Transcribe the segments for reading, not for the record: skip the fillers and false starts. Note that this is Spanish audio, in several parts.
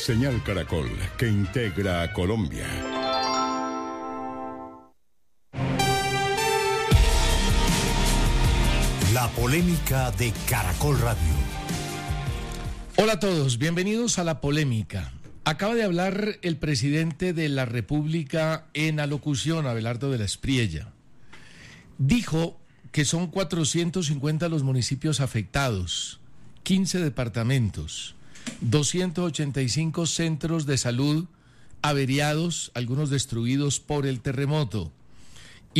Señal Caracol, que integra a Colombia. La polémica de Caracol Radio. Hola a todos, bienvenidos a La Polémica. Acaba de hablar el presidente de la República en alocución, Abelardo de la Espriella. Dijo que son 450 los municipios afectados, 15 departamentos, 285 centros de salud averiados, algunos destruidos por el terremoto, y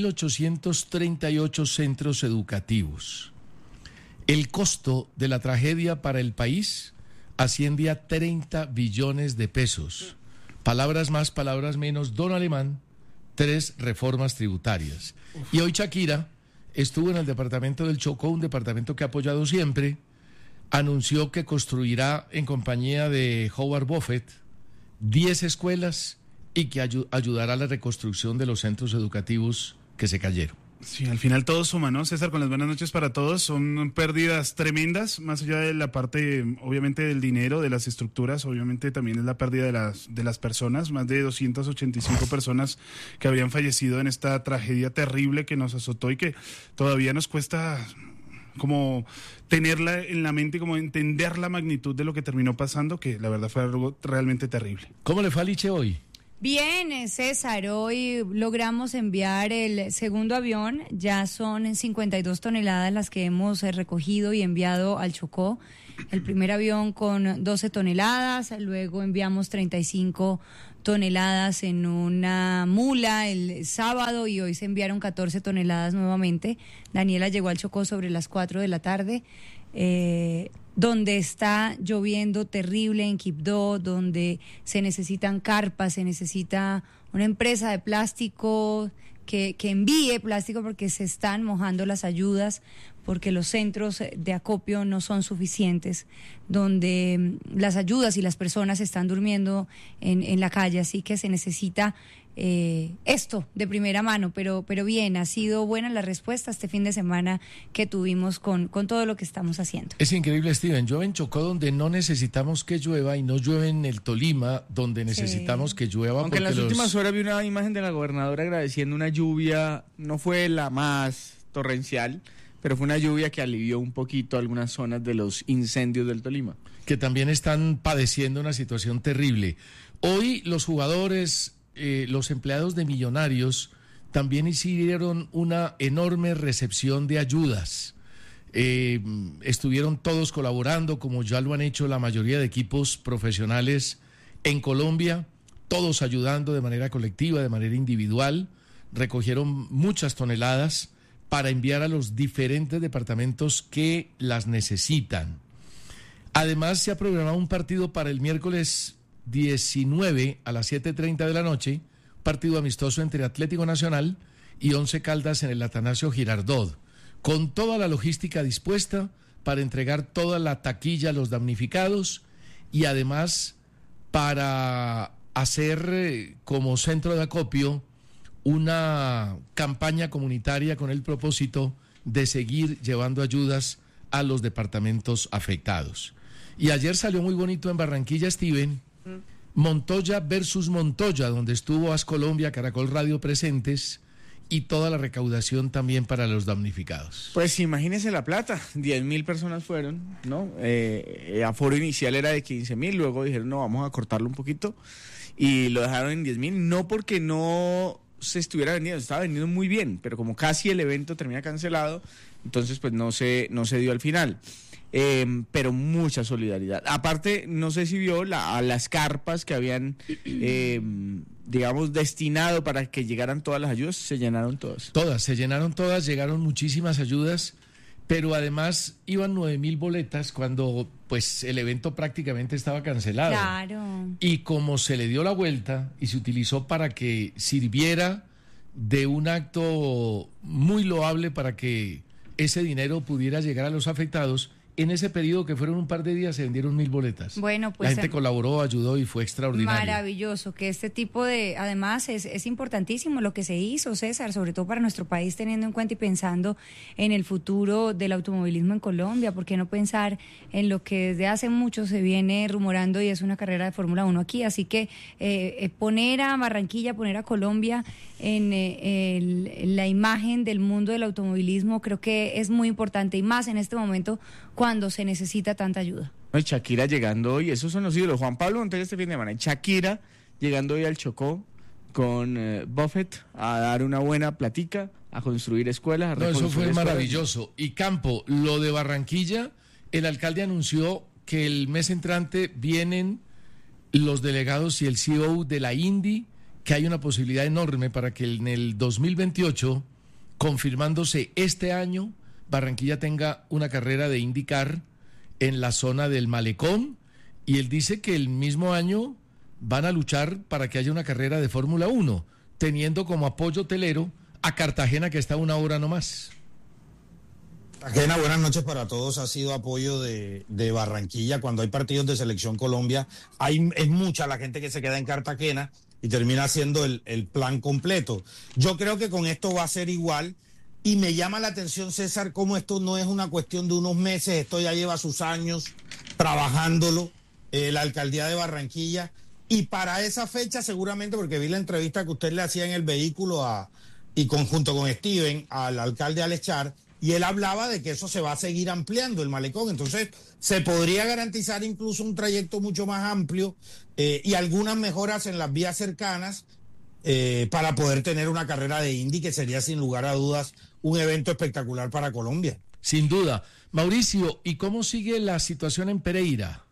2.838 centros educativos. El costo de la tragedia para el país asciende a 30 billones de pesos. Palabras más, palabras menos, don Alemán, 3 reformas tributarias. Y hoy Shakira estuvo en el departamento del Chocó, un departamento que ha apoyado siempre, anunció que construirá en compañía de Howard Buffett 10 escuelas y que ayudará a la reconstrucción de los centros educativos que se cayeron. Sí, al final todo suma, ¿no? César, con las buenas noches para todos. Son pérdidas tremendas, más allá de la parte, obviamente, del dinero, de las estructuras, obviamente también es la pérdida de las personas, más de 285 personas que habrían fallecido en esta tragedia terrible que nos azotó y que todavía nos cuesta como tenerla en la mente, como entender la magnitud de lo que terminó pasando, que la verdad fue algo realmente terrible. ¿Cómo le fue a Liche hoy? Bien, César, hoy logramos enviar el segundo avión, ya son 52 toneladas las que hemos recogido y enviado al Chocó. El primer avión con 12 toneladas, luego enviamos 35 toneladas en una mula el sábado y hoy se enviaron 14 toneladas nuevamente. Daniela llegó al Chocó sobre las 4 de la tarde, donde está lloviendo terrible en Quibdó, donde se necesitan carpas, se necesita una empresa de plástico que envíe plástico porque se están mojando las ayudas, porque los centros de acopio no son suficientes, donde las ayudas y las personas están durmiendo en la calle, así que se necesita esto de primera mano, pero bien, ha sido buena la respuesta este fin de semana que tuvimos con todo lo que estamos haciendo. Es increíble, Steven, llueve en Chocó donde no necesitamos que llueva y no llueve en el Tolima donde necesitamos que llueva. Aunque en las últimas horas vi una imagen de la gobernadora agradeciendo una lluvia, no fue la más torrencial, pero fue una lluvia que alivió un poquito algunas zonas de los incendios del Tolima. Que también están padeciendo una situación terrible. Hoy los jugadores, los empleados de Millonarios también hicieron una enorme recepción de ayudas. Estuvieron todos colaborando, como ya lo han hecho la mayoría de equipos profesionales en Colombia, todos ayudando de manera colectiva, de manera individual. Recogieron muchas toneladas para enviar a los diferentes departamentos que las necesitan. Además, se ha programado un partido para el miércoles 19 a las 7:30 de la noche, partido amistoso entre Atlético Nacional y Once Caldas en el Atanasio Girardot, con toda la logística dispuesta para entregar toda la taquilla a los damnificados y además para hacer como centro de acopio una campaña comunitaria con el propósito de seguir llevando ayudas a los departamentos afectados. Y ayer salió muy bonito en Barranquilla, Steven, Montoya versus Montoya, donde estuvo As Colombia, Caracol Radio presentes y toda la recaudación también para los damnificados. Pues imagínese la plata, 10.000 personas fueron, ¿no? Aforo inicial era de 15.000, luego dijeron no, vamos a cortarlo un poquito y lo dejaron en 10.000, no porque no se estuviera vendiendo, estaba vendiendo muy bien, pero como casi el evento termina cancelado, entonces pues no se dio al final. Pero mucha solidaridad. Aparte, no sé si vio a las carpas que habían, digamos, destinado para que llegaran todas las ayudas, se llenaron todas. Todas, se llenaron todas, llegaron muchísimas ayudas, pero además iban 9.000 boletas cuando pues el evento prácticamente estaba cancelado. Claro. Y como se le dio la vuelta y se utilizó para que sirviera de un acto muy loable para que ese dinero pudiera llegar a los afectados, en ese periodo, que fueron un par de días, se vendieron 1.000 boletas. Bueno, pues la gente colaboró, ayudó y fue extraordinario. Maravilloso, que este tipo de, además es importantísimo lo que se hizo, César, sobre todo para nuestro país, teniendo en cuenta y pensando en el futuro del automovilismo en Colombia. ¿Por qué no pensar en lo que desde hace mucho se viene rumorando y es una carrera de Fórmula 1 aquí? Así que poner a Barranquilla, poner a Colombia en la imagen del mundo del automovilismo, creo que es muy importante, y más en este momento cuando se necesita tanta ayuda. No, y Shakira llegando hoy, esos son los ídolos. Juan Pablo Montoya este fin de semana. Y Shakira llegando hoy al Chocó con Buffett a dar una buena platica, a construir escuelas. A eso fue escuelas. maravilloso. Y Campo, lo de Barranquilla, el alcalde anunció que el mes entrante vienen los delegados y el CEO de la Indy, que hay una posibilidad enorme para que en el 2028, confirmándose este año, Barranquilla tenga una carrera de IndyCar en la zona del Malecón, y él dice que el mismo año van a luchar para que haya una carrera de Fórmula 1, teniendo como apoyo hotelero a Cartagena, que está a 1 hora nomás. Cartagena, buenas noches para todos. Ha sido apoyo de Barranquilla. Cuando hay partidos de Selección Colombia, es mucha la gente que se queda en Cartagena y termina haciendo el plan completo. Yo creo que con esto va a ser igual, y me llama la atención, César, cómo esto no es una cuestión de unos meses, esto ya lleva sus años trabajándolo, la alcaldía de Barranquilla, y para esa fecha seguramente, porque vi la entrevista que usted le hacía en el vehículo y junto con Steven al alcalde Alechar, y él hablaba de que eso se va a seguir ampliando, el malecón. Entonces se podría garantizar incluso un trayecto mucho más amplio y algunas mejoras en las vías cercanas para poder tener una carrera de Indy, que sería sin lugar a dudas un evento espectacular para Colombia. Sin duda. Mauricio, ¿y cómo sigue la situación en Pereira?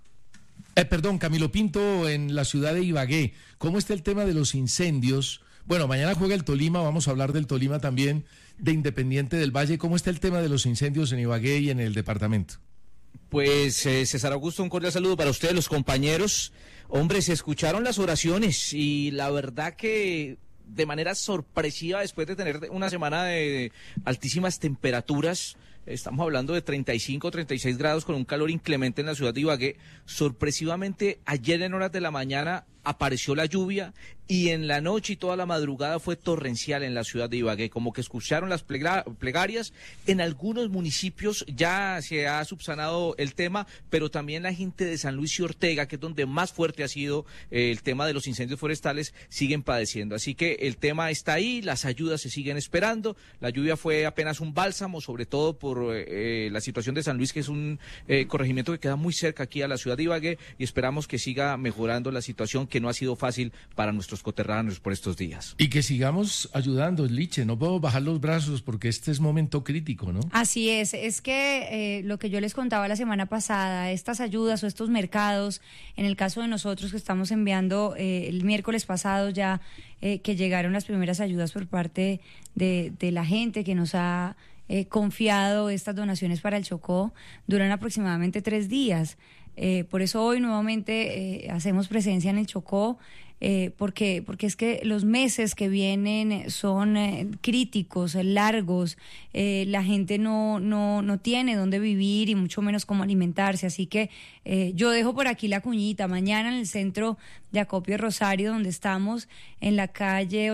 Camilo Pinto, en la ciudad de Ibagué. ¿Cómo está el tema de los incendios? Bueno, mañana juega el Tolima, vamos a hablar del Tolima también, de Independiente del Valle. ¿Cómo está el tema de los incendios en Ibagué y en el departamento? Pues César Augusto, un cordial saludo para ustedes, los compañeros. Hombre, se escucharon las oraciones y la verdad que de manera sorpresiva, después de tener una semana de altísimas temperaturas, estamos hablando de 35, 36 grados con un calor inclemente en la ciudad de Ibagué, sorpresivamente ayer en horas de la mañana apareció la lluvia y en la noche y toda la madrugada fue torrencial en la ciudad de Ibagué, como que escucharon las plegarias. En algunos municipios ya se ha subsanado el tema, pero también la gente de San Luis y Ortega, que es donde más fuerte ha sido el tema de los incendios forestales, siguen padeciendo. Así que el tema está ahí, las ayudas se siguen esperando. La lluvia fue apenas un bálsamo, sobre todo por la situación de San Luis, que es un corregimiento que queda muy cerca aquí a la ciudad de Ibagué, y esperamos que siga mejorando la situación, que no ha sido fácil para nuestros coterráneos por estos días. Y que sigamos ayudando, Liche, no podemos bajar los brazos porque este es momento crítico, ¿no? Así es que lo que yo les contaba la semana pasada, estas ayudas o estos mercados, en el caso de nosotros que estamos enviando el miércoles pasado ya, que llegaron las primeras ayudas por parte de la gente que nos ha confiado estas donaciones para el Chocó, duran aproximadamente 3 días. Por eso hoy nuevamente hacemos presencia en el Chocó, porque es que los meses que vienen son críticos, largos, la gente no tiene dónde vivir y mucho menos cómo alimentarse, así que yo dejo por aquí la cuñita. Mañana en el centro de acopio Rosario, donde estamos, en la calle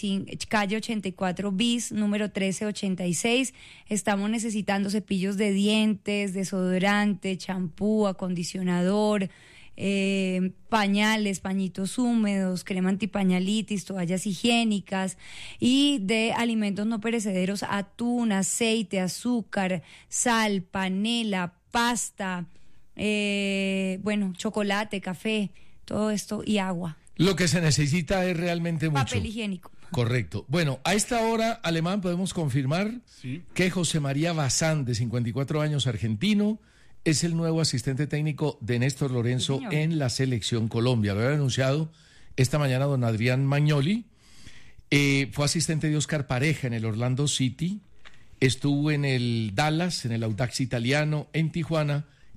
84 bis, número 1386, estamos necesitando cepillos de dientes, desodorante, champú, acondicionador, pañales, pañitos húmedos, crema antipañalitis, toallas higiénicas, y de alimentos no perecederos: atún, aceite, azúcar, sal, panela, pasta, chocolate, café, todo esto, y agua. Lo que se necesita es realmente mucho. Papel higiénico. Correcto. Bueno, a esta hora, Alemán, podemos confirmar que José María Bazán, de 54 años, argentino, es el nuevo asistente técnico de Néstor Lorenzo en la Selección Colombia. Lo había anunciado esta mañana don Adrián Magnoli. Fue asistente de Oscar Pareja en el Orlando City, estuvo en el Dallas, en el Audax Italiano, en Tijuana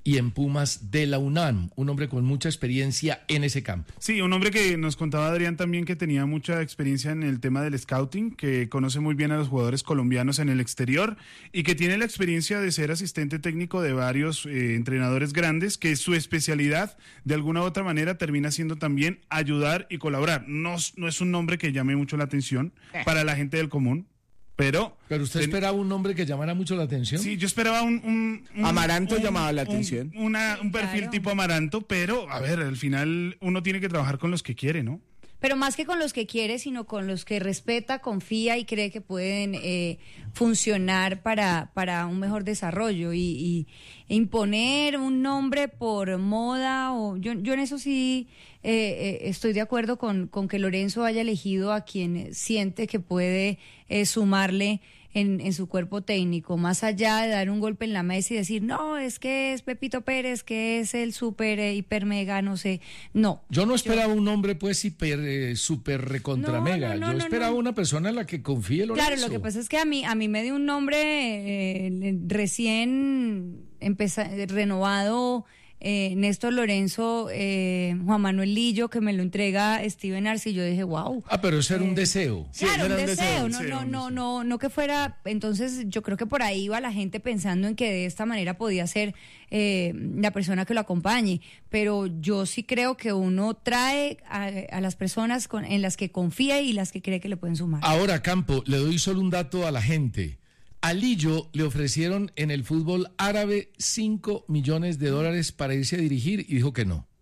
y en Pumas de la UNAM, un hombre con mucha experiencia en ese campo. Sí, un hombre que nos contaba Adrián también que tenía mucha experiencia en el tema del scouting, que conoce muy bien a los jugadores colombianos en el exterior y que tiene la experiencia de ser asistente técnico de varios entrenadores grandes, que su especialidad de alguna u otra manera termina siendo también ayudar y colaborar. No es un nombre que llame mucho la atención para la gente del común. Pero usted esperaba un nombre que llamara mucho la atención. Sí, yo esperaba un Amaranto llamaba la atención. Un perfil tipo Amaranto, pero a ver, al final uno tiene que trabajar con los que quiere, ¿no? Pero más que con los que quiere, sino con los que respeta, confía y cree que pueden funcionar para un mejor desarrollo. Y imponer un nombre por moda, o yo en eso sí estoy de acuerdo con que Lorenzo haya elegido a quien siente que puede sumarle en su cuerpo técnico, más allá de dar un golpe en la mesa y decir, no, es que es Pepito Pérez, que es el super, hiper, mega, no sé, no. Yo no esperaba un hombre pues hiper, super recontra mega, yo esperaba una persona en la que confíe Lorenzo. Claro, lo que pasa es que a mí me dio un nombre recién renovado, Néstor Lorenzo, Juan Manuel Lillo, que me lo entrega Steven Arce, y yo dije, wow. Pero eso era un deseo. Claro, un deseo, no que fuera. Entonces yo creo que por ahí iba la gente pensando en que de esta manera podía ser la persona que lo acompañe, pero yo sí creo que uno trae a las personas en las que confía y las que cree que le pueden sumar. Ahora, Campo, le doy solo un dato a la gente. A Lillo le ofrecieron en el fútbol árabe $5 millones para irse a dirigir y dijo que no.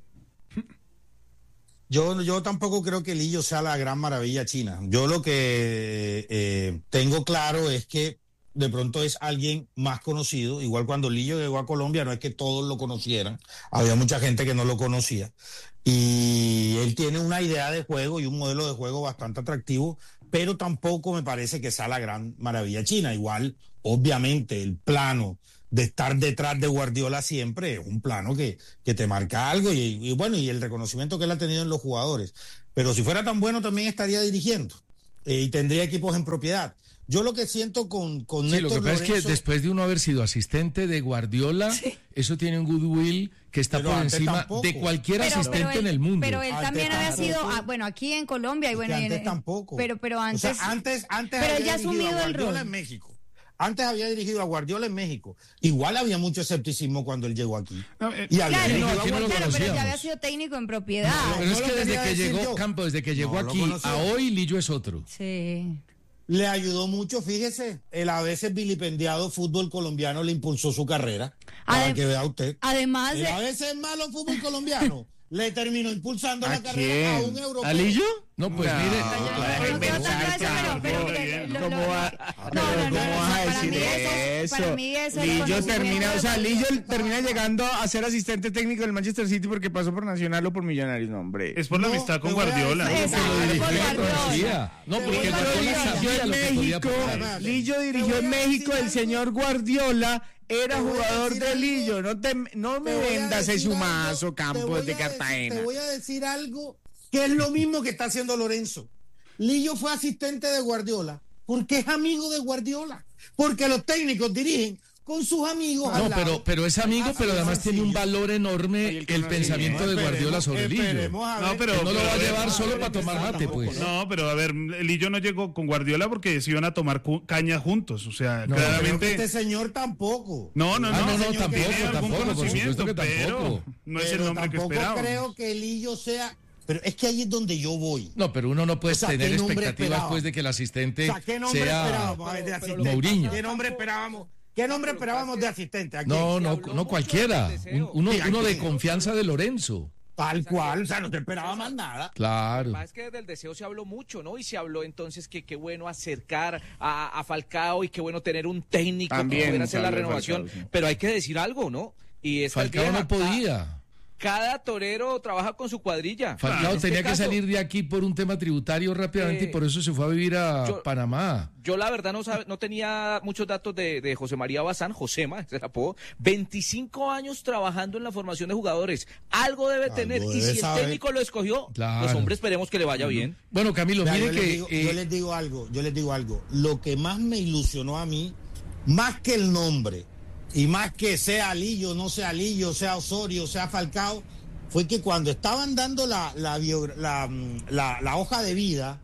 Yo tampoco creo que Lillo sea la gran maravilla china. Yo lo que tengo claro es que de pronto es alguien más conocido. Igual cuando Lillo llegó a Colombia no es que todos lo conocieran. Había mucha gente que no lo conocía. Y él tiene una idea de juego y un modelo de juego bastante atractivo, pero tampoco me parece que sea la gran maravilla china. Igual, obviamente, el plano de estar detrás de Guardiola siempre es un plano que te marca algo y bueno, y el reconocimiento que él ha tenido en los jugadores. Pero si fuera tan bueno también estaría dirigiendo y tendría equipos en propiedad. Yo lo que siento con Néstor Lorenzo... Sí, lo que pasa es que después de uno haber sido asistente de Guardiola, eso tiene un goodwill que está por encima de cualquier asistente en el mundo. Pero él también había sido, aquí en Colombia. Y bueno, antes tampoco. Pero antes... O sea, antes pero ya ha asumido el rol. En México. Antes había dirigido a Guardiola en México. Igual había mucho escepticismo cuando él llegó aquí. Pero ya había sido técnico en propiedad. Pero es que desde que llegó Campo, desde que llegó aquí a hoy, Lillo es otro. Sí. Le ayudó mucho, fíjese, el a veces vilipendiado fútbol colombiano le impulsó su carrera. Para que vea usted. Además el a veces malo fútbol colombiano le terminó impulsando la carrera a un europeo. ¿A Lillo? No, pues mire. ¿Cómo vas a decir eso? Lillo termina, Lillo termina llegando a ser asistente técnico del Manchester City porque pasó por Nacional o por Millonarios, no, hombre. Es por la amistad con Guardiola. No, porque Guardiola sabía lo que podía pasar. Lillo dirigió en México, el señor Guardiola era jugador de Lillo. No me vendas ese humazo, Campos de Cartagena. Te voy a decir algo que es lo mismo que está haciendo Lorenzo. Lillo fue asistente de Guardiola porque es amigo de Guardiola, porque los técnicos dirigen con sus amigos. No, pero es amigo, pero además tiene un valor enorme el pensamiento de Guardiola sobre Lillo. No, pero no lo va a llevar solo para tomar mate, pues. No, pero a ver, Lillo no llegó con Guardiola porque se iban a tomar caña juntos, o sea, claramente. Este señor tampoco. No, tampoco, por supuesto que tampoco. No es el nombre que esperaba. Tampoco creo que Lillo sea. Pero es que ahí es donde yo voy. No, pero uno no puede tener expectativas pues de que el asistente sea Mourinho. ¿Qué nombre esperábamos de asistente? No cualquiera. Uno de confianza de Lorenzo. Tal cual, o sea, no te esperaba más nada. Claro. Es que del deseo se habló mucho, ¿no? Y se habló entonces que qué bueno acercar a Falcao y qué bueno tener un técnico también que pudiera hacer la Falcao, renovación. sí. Pero hay que decir algo, ¿no? Y Falcao no podía. Cada torero trabaja con su cuadrilla. Falcao tenía que salir de aquí por un tema tributario rápidamente y por eso se fue a vivir a Panamá. Yo la verdad no tenía muchos datos de José María Bazán, Josema, ese apodo. 25 años trabajando en la formación de jugadores. Algo debe tener. Y si el técnico lo escogió, pues hombre, esperemos que le vaya bien. Bueno, Camilo, mire que... yo les digo algo. Lo que más me ilusionó a mí, más que el nombre, y más que sea Lillo, no sea Lillo, sea Osorio, sea Falcao, fue que cuando estaban dando la hoja de vida,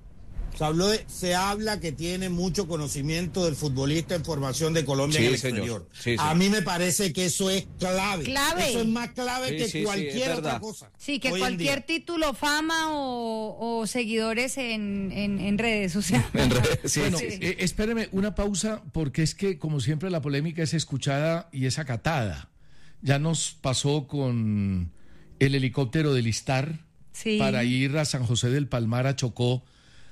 se habla que tiene mucho conocimiento del futbolista en formación de Colombia en el exterior. Sí, a mí me parece que eso es clave. Eso es más clave Sí, que sí, cualquier es otra cosa. Sí, que hoy en cualquier día. título, fama o seguidores en redes sociales. Bueno, Sí. espéreme una pausa, porque es que, como siempre, la polémica es escuchada y es acatada. Ya nos pasó con el helicóptero del Istar Sí. para ir a San José del Palmar, a Chocó,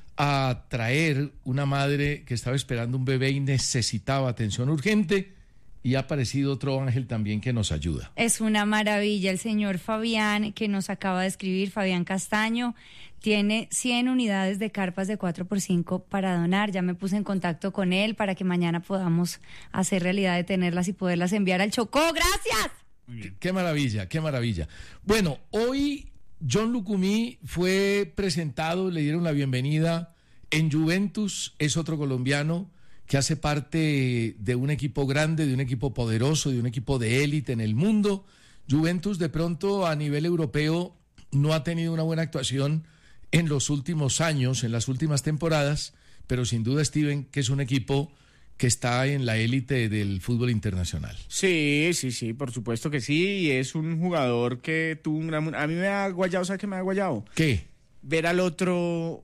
a traer una madre que estaba esperando un bebé y necesitaba atención urgente, y ha aparecido otro ángel también que nos ayuda. Es una maravilla. El señor Fabián, que nos acaba de escribir, Fabián Castaño, tiene 100 unidades de carpas de 4x5 para donar. Ya me puse en contacto con él para que mañana podamos hacer realidad de tenerlas y poderlas enviar al Chocó. ¡Gracias! Qué maravilla, qué maravilla. Bueno, hoy John Lucumí fue presentado, le dieron la bienvenida en Juventus, es otro colombiano que hace parte de un equipo grande, de un equipo poderoso, de un equipo de élite en el mundo. Juventus de pronto a nivel europeo no ha tenido una buena actuación en los últimos años, en las últimas temporadas, pero sin duda, Steven, que es un equipo que está en la élite del fútbol internacional. Sí, por supuesto que sí, y es un jugador que tuvo un gran... A mí me ha guayado, ¿sabes qué me ha guayado? ¿Qué? Ver al otro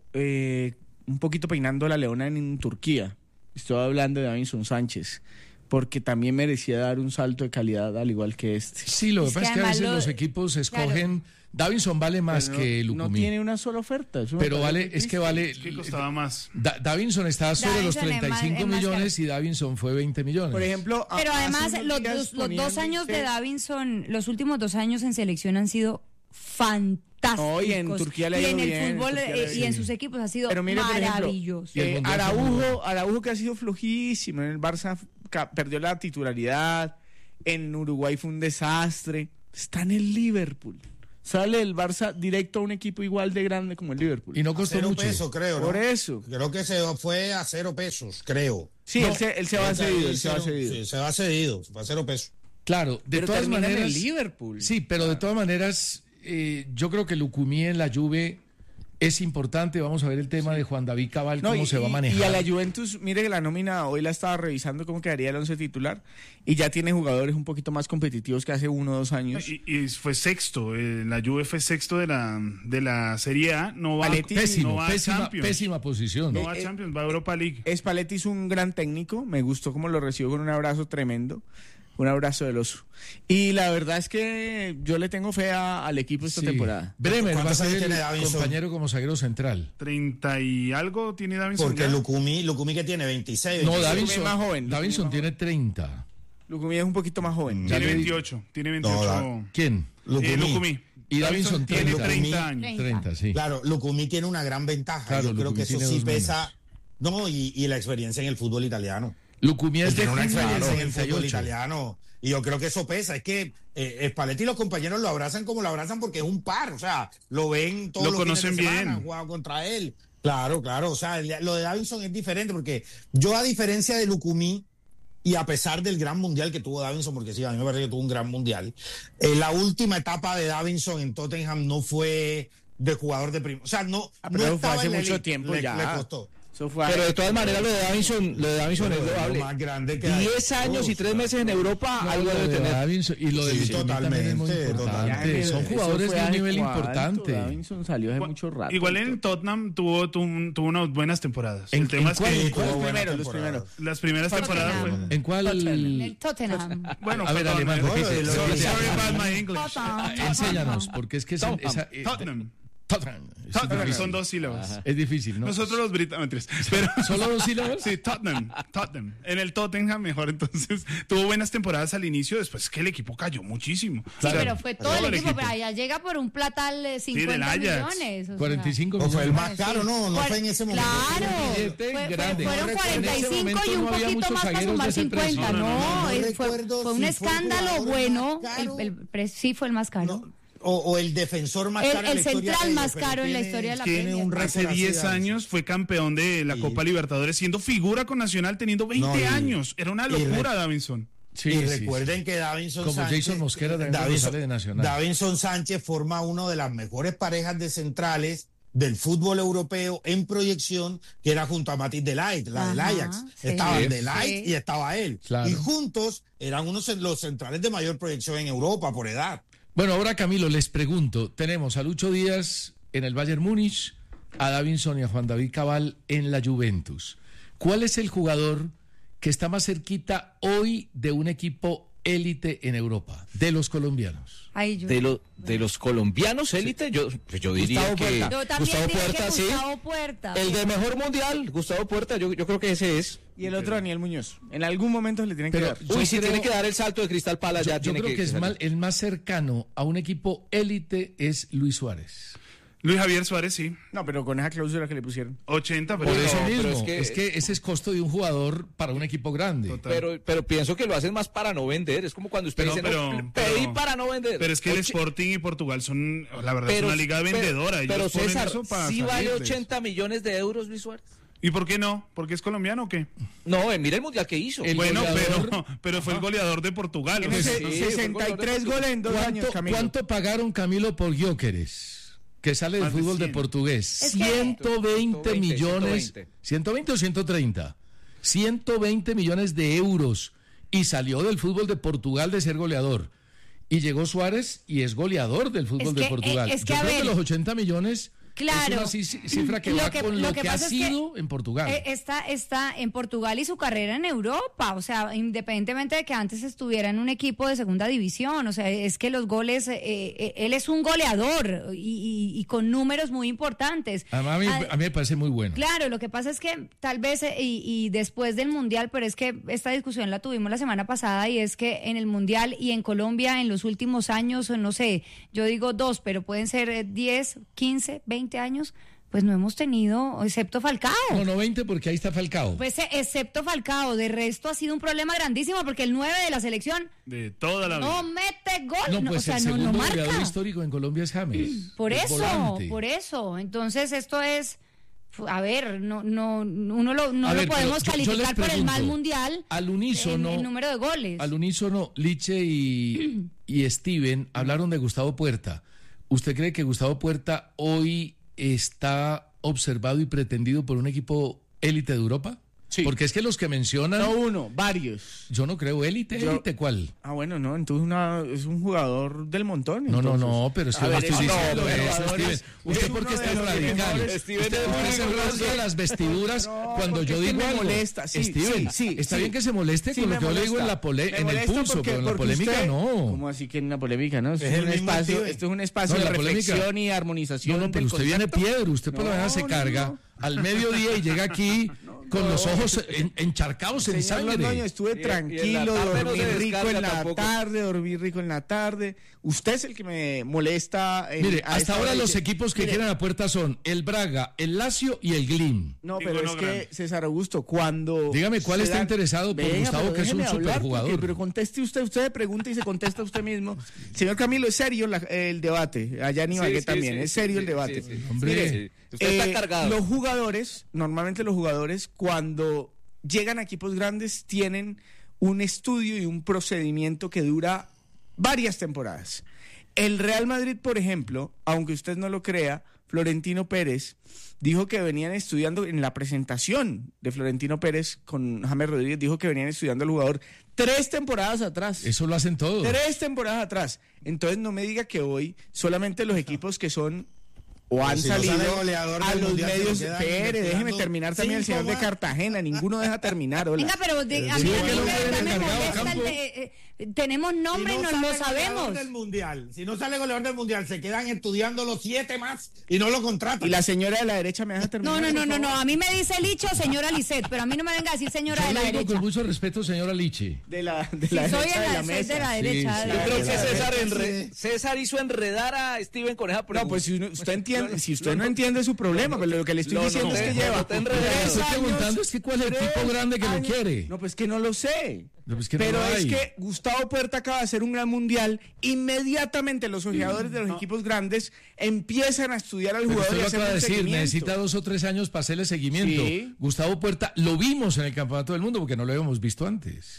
un poquito peinando la leona en Turquía. Estoy hablando de Davinson Sánchez, porque también merecía dar un salto de calidad al igual que este. Sí, lo que Es pasa es que que a además veces lo- los equipos escogen... Davinson vale más Pero que no Lucumí. tiene una sola oferta. Eso me Pero parece vale, es triste. que vale... ¿Qué costaba más? Davinson está sobre los Davinson es más- 35 es más millones caro. y Davinson fue 20 millones. Por ejemplo, Pero además, hace los unos días dos ponían, años de dice, Davinson, los últimos 2 años en selección han sido fantásticos. No, y en Turquía le ha y ido en el bien, fútbol Turquía le ha ido y en bien. sus equipos ha sido Pero mire, por ejemplo, maravilloso. Y el Mundial fue muy bueno. Araujo que ha sido flojísimo en el Barça, perdió la titularidad, en Uruguay fue un desastre, está en el Liverpool. Sale el Barça directo a un equipo igual de grande como el Liverpool. Y no A costó 0 mucho. pesos, creo, ¿no? Por eso. Creo que se fue a 0 pesos, creo. Sí, No, él se va cedido, él se va cedido. Sí, se va cedido, fue a 0 pesos. Claro, de Pero todas termina en maneras... el Liverpool. Sí, pero de todas maneras, yo creo que Lucumí en la Juve es importante. Vamos a ver el tema de Juan David Cabal, No, cómo se va a manejar. Y a la Juventus, mire que la nómina hoy la estaba revisando cómo quedaría el 11 titular y ya tiene jugadores un poquito más competitivos que hace 1 o 2 años. Y fue sexto, la Juve fue sexto de la Serie A, no va, Paletti, Pésimo, no va a pésima, Champions, pésima posición. no va a Champions, va a Europa League. Spalletti es un gran técnico, me gustó cómo lo recibió con un abrazo tremendo, un abrazo del oso. Y la verdad es que yo le tengo fe al equipo esta Sí. temporada. Bremer va a ¿Cuántos ser años el tiene Davinson? compañero como zaguero central. 30 y algo tiene Davinson. Porque ya. Lucumí que tiene 26, No, 27. Davinson, más joven, Davinson Lucumí tiene 30. Lucumí es un poquito más joven. Ya Tiene le di- 28, tiene 28. No, ¿Quién? Lucumí. Y Davinson tiene 30. 30 años. 30, sí. Claro, Lucumí tiene una gran ventaja. Claro, Yo creo Lucumí que eso tiene sí 2 pesa. No, y la experiencia en el fútbol italiano. Lucumí es de Tiene una junio del experiencia en el fútbol 98. italiano. Y yo creo que eso pesa. Es que Spalletti y los compañeros lo abrazan como lo abrazan porque es un par. O sea, lo ven todos Lo los fines de conocen semana, bien. han jugado contra él. Claro. O sea, lo de Davinson es diferente porque yo, a diferencia de Lucumí, y a pesar del gran mundial que tuvo Davinson, porque sí, a mí me parece que tuvo un gran mundial, la última etapa de Davinson en Tottenham no fue de jugador de primo. O sea, no, Pero no fue estaba hace en la mucho elite. tiempo Le ya. costó. Eso fue Pero de todas maneras lo de Davinson es loable. Lo más grande que 10 años y 3 meses en Europa, No, algo lo debe de tener. Davinson y lo de Sí, Lucumí también es muy totalmente, importante. totalmente. Son Eso jugadores fue de un hace nivel cuánto, importante. Davinson salió hace mucho rato. Igual en Tottenham tuvo unas buenas temporadas. ¿En- El tema en es cuál? que ¿En cuál? Los buena primeros, temporada. las primeras temporadas fue... ¿En cuál? El Tottenham. Bueno, A ver, perdón, alemán, Bueno, repite. lo- Sorry Repite. about my English. Enséñanos, porque es que esa Tottenham. Tottenham. Es Tottenham, difícil. son 2 sílabas. Es difícil, ¿no? Nosotros los británicos. Pero ¿Solo 2 sílabas? sí, Tottenham. En el Tottenham mejor, entonces tuvo buenas temporadas al inicio, después es que el equipo cayó muchísimo. Sí, pero fue todo el equipo, pero equipo. allá llega por un platal de 50 del Ajax. millones. o sea. 45 No, fue el millones. más caro, no fue en ese momento. Claro, billete grande. fueron En ese 45 momento y un no había poquito muchos más para zagueros sumar de ese 50. precio. No, fue recuerdo un si fue el escándalo jugador bueno. más caro. Sí, fue el más caro. No, o el defensor más caro en El la historia central de más pero caro en la tiene- historia de la tiene Premier. un récord Hace así 10 de años fue campeón de la Sí. Copa Libertadores, siendo figura con Nacional, teniendo 20 No, años. Era una locura, Davinson. Sí, y sí, recuerden sí. que Davinson Como Sánchez, Jason Mosquera también sale de Nacional. Davinson Sánchez forma una de las mejores parejas de centrales del fútbol europeo en proyección, que era junto a Matthijs de Ligt, la del Ajá, Ajax. sí. Estaba Sí. de Ligt y estaba él. Claro. Y juntos eran unos de los centrales de mayor proyección en Europa por edad. Bueno, ahora Camilo, les pregunto, tenemos a Lucho Díaz en el Bayern Múnich, a Davinson y a Juan David Cabal en la Juventus. ¿Cuál es el jugador que está más cerquita hoy de un equipo élite en Europa, de los colombianos? Ay, yo, De los colombianos élite, yo diría Gustavo que Puerta. yo también Gustavo diría Puerta, que sí. Gustavo Puerta. El de mejor mundial, Gustavo Puerta, yo creo que ese es. Y el otro Daniel Muñoz. En algún momento le tienen que Pero dar. yo Uy, si creo- tiene que dar el salto de Cristal Palace, ya Yo tiene creo que es salir. el más cercano a un equipo élite es Luis Suárez. Luis Javier Suárez, sí. No, pero con esa cláusula que le pusieron. 80, pero Por eso pero mismo, es que- ese es costo de un jugador para un equipo grande. Total. Pero pienso que lo hacen más para no vender. Es como cuando usted dice, no, pedí para no vender. Pero es que el Ocho- Sporting y Portugal son, la verdad, es una liga vendedora. Ellos pero ponen César, eso para ¿sí vale salir de eso. 80 millones de euros, Luis Suárez? ¿Y por qué no? ¿Porque es colombiano o qué? No, mira el mundial que hizo. El Bueno, goleador- pero fue el goleador de Portugal. Tiene o sea, sí, 63 goles en 2 años, Camilo. ¿Cuánto pagaron, Camilo, por Gyökeres? Que sale del Más de fútbol de 100. portugués. Es que- 120 millones. 120 o 130. 120 millones de euros. Y salió del fútbol de Portugal de ser goleador. Y llegó Suárez y es goleador del fútbol Es de que, Portugal. es que, Yo a creo ver, que los 80 millones claro, es una cifra que va con lo que ha pasa es que, sido en Portugal. Está en Portugal y su carrera en Europa, o sea, independientemente de que antes estuviera en un equipo de segunda división, o sea, es que los goles, él es un goleador y con números muy importantes. Además, a mí me parece muy bueno. Claro, lo que pasa es que tal vez, y después del Mundial, pero es que esta discusión la tuvimos la semana pasada, y es que en el Mundial y en Colombia en los últimos años, no sé, yo digo 2, pero pueden ser 10, 15, 20 años, pues no hemos tenido, excepto Falcao. No, 20 porque ahí está Falcao. Pues excepto Falcao, de resto ha sido un problema grandísimo porque el 9 de la selección de toda la no vida. mete gol, No, no, pues o sea, el no segundo marca. goleador histórico en Colombia es James. Por el eso, volante. por eso. Entonces esto es, a ver, no lo A ver, podemos pero yo les calificar por el mal pregunto, mundial al unísono, en número de goles. Al unísono, Liche y Steven hablaron de Gustavo Puerta. ¿Usted cree que Gustavo Puerta hoy está observado y pretendido por un equipo élite de Europa? Sí. Porque es que los que mencionan, No uno, varios. yo no creo élite, Yo- élite, ¿cuál? Ah, bueno, no, entonces es un jugador del montón. No, entonces. pero es que A yo no ver, estoy es uno diciendo de los eso, jugadores- Steven. ¿Usted es por qué uno está de los radical? mejores. Usted se rasga las vestiduras cuando yo porque es que digo me algo. molesta, sí, Steven, sí, está sí. bien que se moleste Sí, con lo me que yo le digo en, molesta. Me en el molesta pulso, porque- pero en la porque polémica usted- no. ¿Cómo así que en la polémica, no? Esto Es es el un mismo espacio, Steven. esto es un espacio No, de la polémica- reflexión y armonización. No, pero del usted viene concepto. piedra, usted por la mañana se No, carga no. al mediodía y llega aquí con los ojos encharcados en Señor sangre. Londoño, estuve Y en la tranquilo, tarde no dormí se rico descarga en la tampoco. tarde, dormí rico en la tarde. Usted es el que me molesta. Mire, a hasta esta ahora hora los dice- equipos que Mire, quieren a puerta son el Braga, el Lazio y el Glim. No, pero Ninguno es que, grande. César Augusto, cuando... Dígame, ¿cuál se está dan- interesado por Venga, Gustavo, pero que es un déjeme hablar, superjugador? porque- Pero conteste usted se pregunta y se contesta usted mismo. Señor Camilo, es serio el debate. Allá en Ibagué también, es serio el debate. Hombre. Mire, Usted está cargado. Los jugadores, normalmente los jugadores, cuando llegan a equipos grandes, tienen un estudio y un procedimiento que dura varias temporadas. El Real Madrid, por ejemplo, aunque usted no lo crea, Florentino Pérez dijo que venían estudiando en la presentación de Florentino Pérez con James Rodríguez, dijo que venían estudiando al jugador 3 temporadas atrás. Eso lo hacen todos. 3 temporadas atrás. Entonces no me diga que hoy solamente los equipos que son o han si no salido sale goleador a del los Mundial, se medios. lo quedan Espere, déjeme investigando terminar también el señor 5 de más. Cartagena. Ninguno deja terminar. Hola. Venga, pero a mí que no a mí viene me cargado, molesta Campo. tenemos nombres, Si no sale lo goleador sabemos. del mundial, si no sale goleador del mundial, se quedan estudiando los 7 más y no lo contratan. Y la señora de la derecha me deja terminar. No, a mí me dice Licho, señora Lisset, pero a mí no me venga a decir señora Yo de la le digo derecha. con mucho respeto, señora Liche. De la Si soy derecha de la soy de mesa. la derecha. Sí, de Yo la creo que derecha. César hizo enredar a Steven con esa pregunta. No, pues si usted entiende, si usted no entiende su problema, pero lo que le estoy diciendo es que lleva te enredes. Lo que 3 estoy años. preguntando es que cuál es el tipo grande que lo años. quiere. No, pues que no lo sé. No, pues que no Pero lo es hay. que Gustavo Puerta acaba de hacer un gran mundial. Inmediatamente los ojeadores de los equipos grandes empiezan a estudiar al Pero jugador usted y lo hacer acaba de un decir, seguimiento. necesita 2 o 3 años para hacerle seguimiento. Sí. Gustavo Puerta lo vimos en el Campeonato del Mundo porque no lo habíamos visto antes.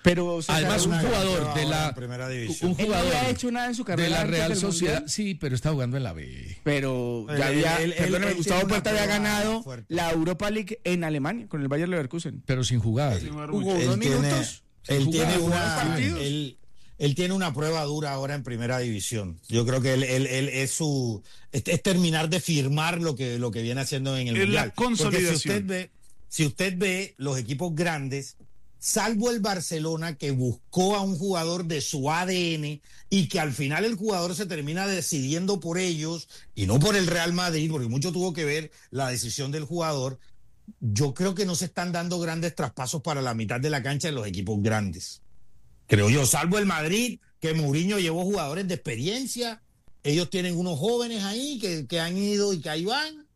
Pero Además, un jugador de la primera división. un él no jugador había hecho nada en su carrera de la antes Real del Sociedad, Mundial. sí, pero está jugando en la B. Pero ya había, perdóneme, él Gustavo tiene Puerta una había prueba ganado fuerte. la Europa League en Alemania con el Bayer Leverkusen. Pero sin jugar. Jugó unos minutos. Él tiene jugó una, partidos. él tiene una prueba dura ahora en primera división. Yo creo que él es su es terminar de firmar lo que viene haciendo en el Es mundial. la consolidación. Porque si usted ve los equipos grandes, salvo el Barcelona que buscó a un jugador de su ADN y que al final el jugador se termina decidiendo por ellos y no por el Real Madrid, porque mucho tuvo que ver la decisión del jugador. Yo creo que no se están dando grandes traspasos para la mitad de la cancha en los equipos grandes. Creo yo, salvo el Madrid, que Mourinho llevó jugadores de experiencia. Ellos tienen unos jóvenes ahí que han ido y que ahí van.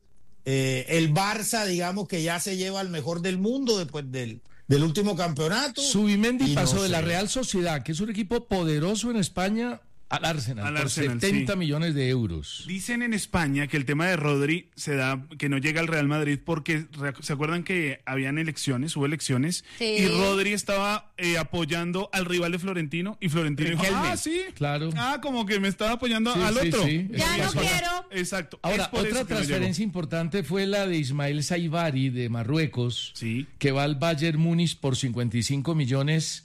El Barça, digamos que ya se lleva al mejor del mundo después del último campeonato. Subimendi Y pasó no de la sé. Real Sociedad, que es un equipo poderoso en España, al Arsenal, Al por Arsenal, 70 sí. millones de euros. Dicen en España que el tema de Rodri se da, que no llega al Real Madrid porque se acuerdan que habían elecciones, hubo elecciones, Sí. y Rodri estaba apoyando al rival de Florentino, y Florentino dijo, Riquelme. ah, sí, Claro. como que me estaba apoyando Sí, al sí, otro. sí. Ya no quiero. Exacto. Ahora, es por otra eso que no transferencia llegó. importante fue la de Ismael Saibari de Marruecos, Sí. que va al Bayern Múnich por 55 millones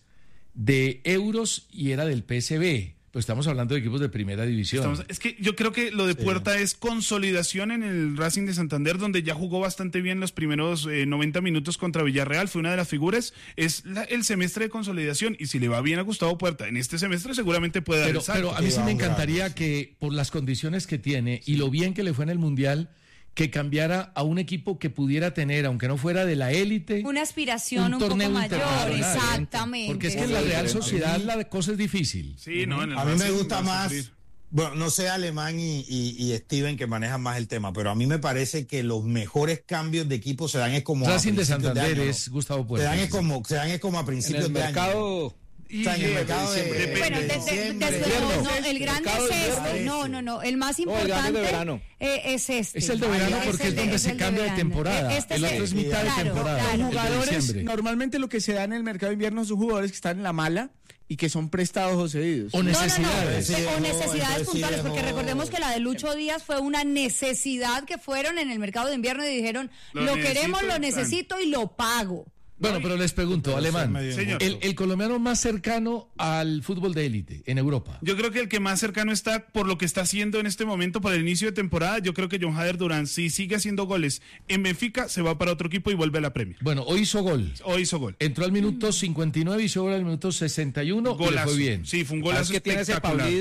de euros y era del PSV. Pues estamos hablando de equipos de primera división. Es que yo creo que lo de Puerta es consolidación en el Racing de Santander, donde ya jugó bastante bien los primeros 90 minutos contra Villarreal, fue una de las figuras. Es el semestre de consolidación, y si le va bien a Gustavo Puerta en este semestre, seguramente puede dar el salto. Pero a mí sí va me un grande, encantaría sí. que, por las condiciones que tiene y lo bien que le fue en el Mundial, que cambiara a un equipo que pudiera tener, aunque no fuera de la élite, Una aspiración un poco torneo mayor, internacional. exactamente. Porque es que en la Sí. Real Sociedad la cosa es difícil. Sí, no, en el A mí me Racing gusta va a más, sufrir. bueno, no sé Alemán y Steven que manejan más el tema, pero a mí me parece que los mejores cambios de equipo se dan es como a Racing de principios Santander año, es Gustavo se Puerta. dan es como a En principios el de año. mercado. O sea, en el mercado de Bueno, diciembre. el grande Mercado es de este. invierno. No, el más No, el grande importante de verano. Es este. Es el de verano Es porque el es donde se el cambia de verano. temporada. Este El otro es mitad de claro, temporada. claro. El de Jugadores, diciembre. normalmente lo que se da en el mercado de invierno son jugadores que están en la mala y que son prestados o cedidos. O No, necesidades. Sí, o no, necesidades entonces sí puntuales, porque dejó- recordemos que la de Lucho Díaz fue una necesidad que fueron en el mercado de invierno y dijeron, Lo lo queremos, necesito, lo necesito y lo pago. Bueno, pero les pregunto, Pero Alemán, eso es medio Señor. el colombiano más cercano al fútbol de élite en Europa. Yo creo que el que más cercano está por lo que está haciendo en este momento para el inicio de temporada, yo creo que John Jader Durán, si sigue haciendo goles en Benfica, se va para otro equipo y vuelve a la Premier. Bueno, hoy hizo gol. Hoy hizo gol. Entró al minuto 59 y hizo gol al minuto 61 y le Golazo. fue bien. Sí, fue un Ah, es golazo que tiene ese espectacular. Paulito